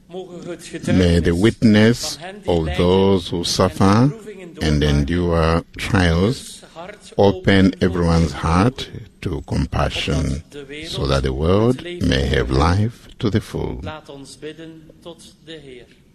May the witness of those who suffer and endure trials open everyone's heart to compassion, so that the world may have life to the full. Laat ons bidden tot de Heer.